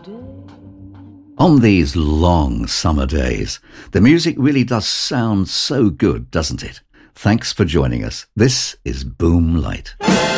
On these long summer days, the music really does sound so good, doesn't it? Thanks for joining us. This is Boom Light.